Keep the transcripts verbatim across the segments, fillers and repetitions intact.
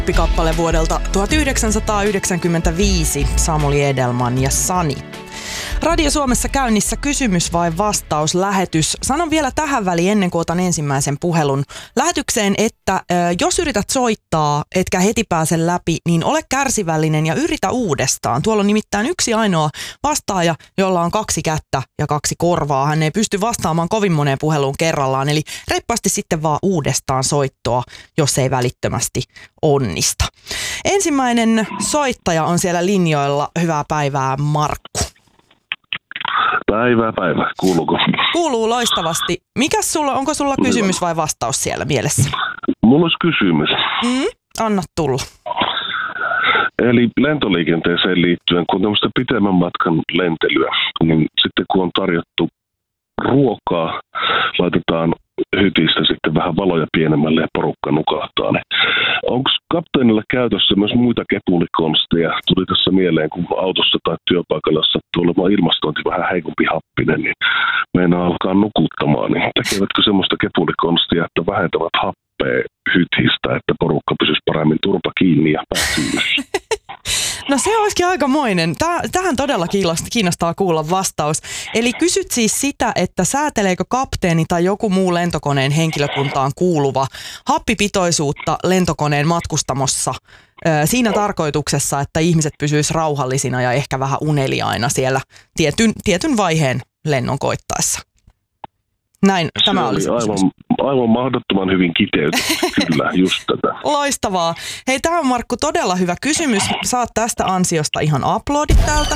Happy-kappale vuodelta tuhatyhdeksänsataayhdeksänkymmentäviisi, Samuli Edelman ja Sani. Radio Suomessa käynnissä kysymys vai vastaus lähetys. Sanon vielä tähän väliin ennen kuin otan ensimmäisen puhelun lähetykseen, että äh, jos yrität soittaa, etkä heti pääse läpi, niin ole kärsivällinen ja yritä uudestaan. Tuolla on nimittäin yksi ainoa vastaaja, jolla on kaksi kättä ja kaksi korvaa. Hän ei pysty vastaamaan kovin moneen puheluun kerrallaan, eli reippaasti sitten vaan uudestaan soittoa, jos ei välittömästi onnista. Ensimmäinen soittaja on siellä linjoilla. Hyvää päivää, Markku. Päivää, päivää. Kuuluuko? Kuuluu loistavasti. Mikäs sulla, onko sulla kysymys vai vastaus siellä mielessä? Mulla olisi kysymys. Mm, anna tulla. Eli lentoliikenteeseen liittyen, kun on tämmöistä pitemmän matkan lentelyä, niin sitten kun on tarjottu ruokaa, laitetaan hytistä sitten vähän valoja pienemmälle ja porukka nukahtaa. Niin onko kapteenilla käytössä myös muita kepulikonsteja? Tuli tässä mieleen, kun autossa tai työpaikalla sattuu olemaan ilmastointi vähän heikompi happinen, niin meinaa alkaa nukuttamaan. Niin tekevätkö semmoista kepulikonstia, että vähentävät happea hytistä, että porukka pysyisi paremmin turpa kiinni ja päätyy? No se olisikin aikamoinen. Tähän todella kiinnostaa kuulla vastaus. Eli kysyt siis sitä, että sääteleekö kapteeni tai joku muu lentokoneen henkilökuntaan kuuluva happipitoisuutta lentokoneen matkustamossa siinä tarkoituksessa, että ihmiset pysyisivät rauhallisina ja ehkä vähän uneliaina siellä tietyn, tietyn vaiheen lennon koittaessa. Näin, se tämä oli olisi aivan, aivan mahdottoman hyvin kiteytetty, kyllä, just tätä. Loistavaa. Hei, tämä on Markku todella hyvä kysymys. Saat tästä ansiosta ihan aplodit täältä.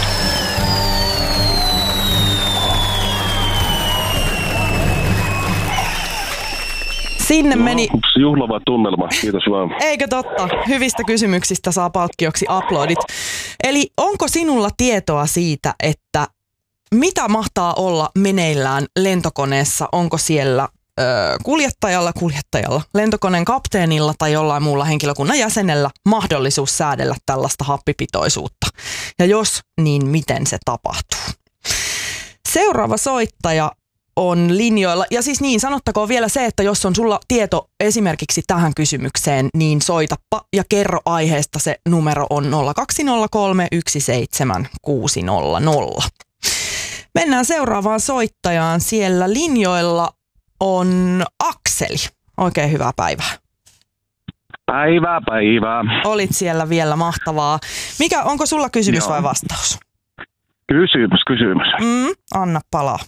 Sinne no, meni... Juhlava tunnelma, kiitos vaan. Eikö totta? Hyvistä kysymyksistä saa palkkioksi aplodit. Eli onko sinulla tietoa siitä, että mitä mahtaa olla meneillään lentokoneessa? Onko siellä ö, kuljettajalla, kuljettajalla, lentokoneen kapteenilla tai jollain muulla henkilökunnan jäsenellä mahdollisuus säädellä tällaista happipitoisuutta? Ja jos, niin miten se tapahtuu? Seuraava soittaja on linjoilla. Ja siis niin, sanottakoon vielä se, että jos on sulla tieto esimerkiksi tähän kysymykseen, niin soitappa ja kerro aiheesta. Se numero on nolla kaksi nolla kolme yksi seitsemän kuusi nolla nolla. Mennään seuraavaan soittajaan. Siellä linjoilla on Akseli. Oikein hyvää päivää. Päivää, päivää. Olit siellä vielä, mahtavaa. Mikä, onko sulla kysymys Joo. vai vastaus? Kysymys, kysymys. Mm, anna palaa.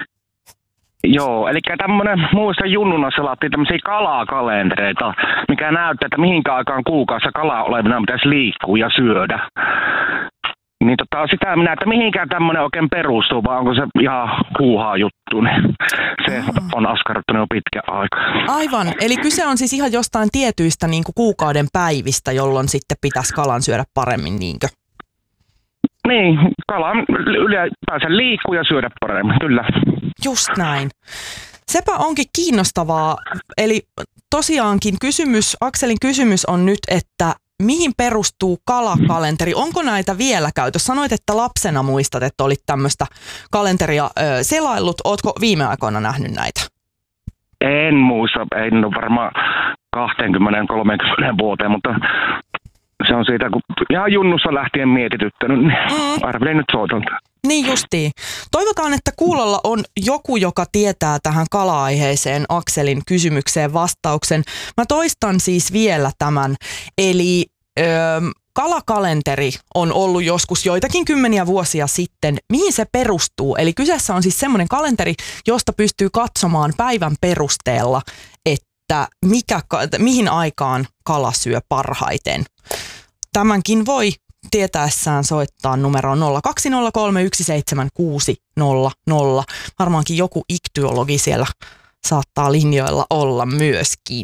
Joo, eli tämmönen, muista junnuna selattiin tämmöisiä kalakalentereita, mikä näyttää, että mihinkä aikaan kuukaudessa kalaa olevina pitäisi liikkua ja syödä. Niin tota, sitä minä, että mihinkään tämmöinen oikein perustuu, vai onko se ihan huuhaa juttu, niin se on askarruttanut jo pitkä aika. Aivan, eli kyse on siis ihan jostain tietyistä niin kuin kuukauden päivistä, jolloin sitten pitäisi kalan syödä paremmin, niinkö? Niin, kalan ylipäänsä liikkuu ja syödä paremmin, kyllä. Just näin. Sepä onkin kiinnostavaa, eli tosiaankin kysymys, Akselin kysymys on nyt, että mihin perustuu kalakalenteri? Onko näitä vielä käytössä? Sanoit, että lapsena muistat, että olit tämmöistä kalenteria ö, selaillut. Ootko viime aikoina nähnyt näitä? En muista, en ole varmaan kaksikymmentä kolmekymmentä vuoteen, mutta se on siitä, kun ihan junnussa lähtien mietityttänyt, niin mm. arvelin nyt soitonta. Niin justiin. Toivotaan, että kuulolla on joku, joka tietää tähän kala-aiheeseen Akselin kysymykseen vastauksen. Mä toistan siis vielä tämän. Eli ö, kalakalenteri on ollut joskus joitakin kymmeniä vuosia sitten. Mihin se perustuu? Eli kyseessä on siis semmoinen kalenteri, josta pystyy katsomaan päivän perusteella, että mikä, mihin aikaan kala syö parhaiten. Tämänkin voi tietäessään soittaa numeroon nolla kaksi nolla kolme yksi seitsemän kuusi nolla nolla. Varmaankin joku iktyologi siellä saattaa linjoilla olla myöskin.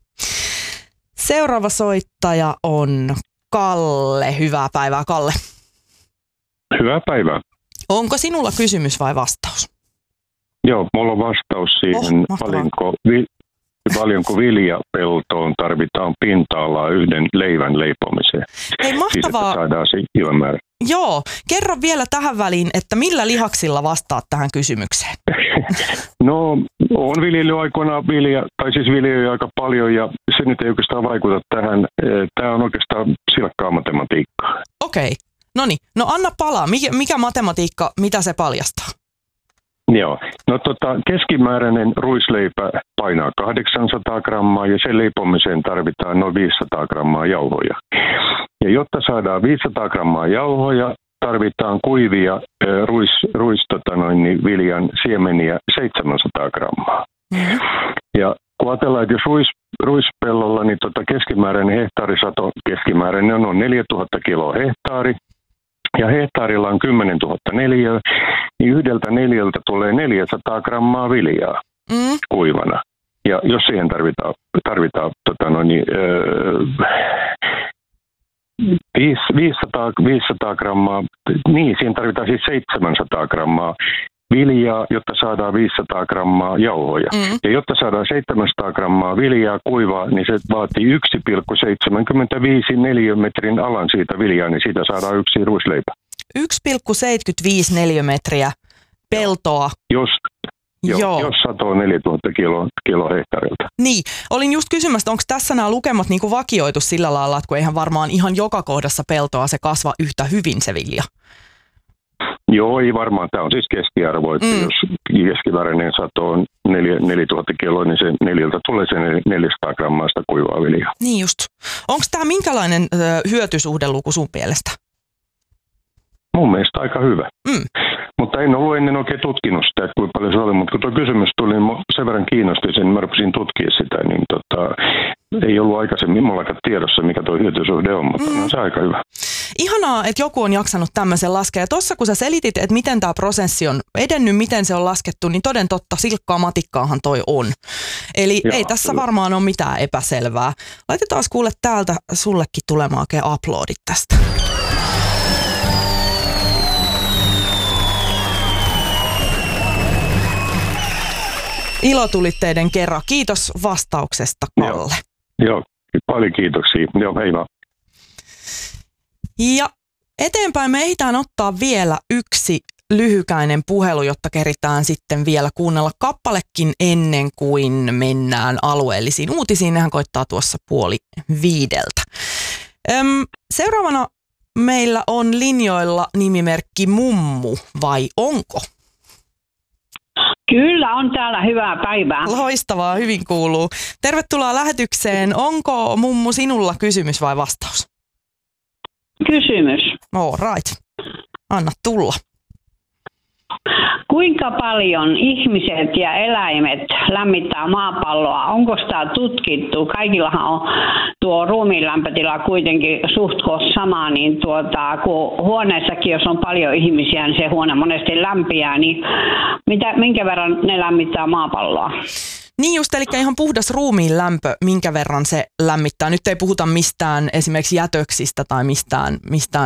Seuraava soittaja on Kalle. Hyvää päivää, Kalle. Hyvää päivää. Onko sinulla kysymys vai vastaus? Joo, mulla on vastaus siihen, oh, paljonko, vi, paljonko viljapeltoon tarvitaan pinta-alaa yhden leivän leipomiseen. Hei, mahtavaa. Siis, saadaan se hyvä määrä. Joo, kerro vielä tähän väliin, että millä lihaksilla vastaat tähän kysymykseen? No, on viljellyt aikoinaan vilja, tai siis viljellyt aika paljon, ja se nyt ei oikeastaan vaikuta tähän. Tämä on oikeastaan silkkaa matematiikkaa. Okei. No niin. No anna palaa. Mikä, mikä matematiikka, mitä se paljastaa? Joo. No tota, keskimääräinen ruisleipä painaa kahdeksansataa grammaa ja sen leipomiseen tarvitaan noin viisisataa grammaa jauhoja. Ja jotta saadaan viisisataa grammaa jauhoja, tarvitaan kuivia äh, ruis, ruis tota noin, niin viljan siemeniä seitsemänsataa grammaa. Mm-hmm. Ja kun ajatellaan, että jos ruis, ruispellolla, niin tota keskimääräinen hehtaarisato, keskimääräinen on noin neljätuhatta kiloa hehtaari, ja hehtaarilla on kymmenentuhatta neliöä, niin yhdeltä neliöltä tulee neljäsataa grammaa viljaa mm. kuivana. Ja jos siihen tarvitaan, tarvitaan tota noin, niin, öö, viisisataa, viisisataa grammaa, niin siihen tarvitaan siis seitsemänsataa grammaa viljaa, jotta saadaan viisisataa grammaa jauhoja. Mm. Ja jotta saadaan seitsemänsataa grammaa viljaa kuivaa, niin se vaatii yksi pilkku seitsemänkymmentäviisi neliömetrin alan siitä viljaa, niin siitä saadaan yksi ruisleipä. yksi pilkku seitsemänkymmentäviisi neliömetriä peltoa. Jos, jo, Joo. jos satoo neljätuhatta kiloa kilo hehtaarilta. Niin, olin just kysymässä, onko tässä nämä lukemat niinku vakioitu sillä lailla, että kun eihän varmaan ihan joka kohdassa peltoa se kasva yhtä hyvin se vilja? Joo, ei varmaan. Tämä on siis keskiarvo, että mm. jos keskimääräinen sato on neljätuhatta kiloa, niin se neljältä tulee se neljäsataa grammaa sitä kuivaa viljaa. Niin just. Onko tämä minkälainen ö, hyötysuhdeluku sun mielestä? Mun mielestä aika hyvä. Mm. Mutta en ollut ennen oikein tutkinut sitä, että kuinka paljon se oli, mutta kun tuo kysymys tuli, niin sen verran kiinnosti sen, mä rupesin tutkia sitä, niin tota, ei ollut aikaisemmin mullakaan tiedossa, mikä tuo hyötysuhde on, mutta mm. on se aika hyvä. Ihanaa, että joku on jaksanut tämmöisen laskea. Ja tuossa kun sä selitit, että miten tämä prosessi on edennyt, miten se on laskettu, niin toden totta silkkaa matikkaahan toi on. Eli Jaa, ei tässä kyllä. varmaan ole mitään epäselvää. Laitetaan kuule täältä sullekin tulemaan oikein uploadit tästä. Ilotulitteiden kerran. Kiitos vastauksesta, Kalle. Joo, Joo paljon kiitoksia. Joo, hei vaan. Ja eteenpäin me ehditään ottaa vielä yksi lyhykäinen puhelu, jotta keritään sitten vielä kuunnella kappalekin ennen kuin mennään alueellisiin uutisiin. Nehän koittaa tuossa puoli viideltä. Öm, seuraavana meillä on linjoilla nimimerkki Mummu, vai onko? Kyllä, on täällä hyvää päivää. Loistavaa, hyvin kuuluu. Tervetuloa lähetykseen. Onko Mummu sinulla kysymys vai vastaus? Kysymys. All right. Anna tulla. Kuinka paljon ihmiset ja eläimet lämmittää maapalloa? Onko sitä tutkittu? Kaikillahan on tuo ruumiin lämpötila kuitenkin suht sama, niin tuota, kun huoneessakin, jos on paljon ihmisiä, niin se huone monesti lämpiää, niin mitä, minkä verran ne lämmittää maapalloa? Niin just, eli ihan puhdas ruumiin lämpö, minkä verran se lämmittää. Nyt ei puhuta mistään esimerkiksi jätöksistä tai mistään, mistään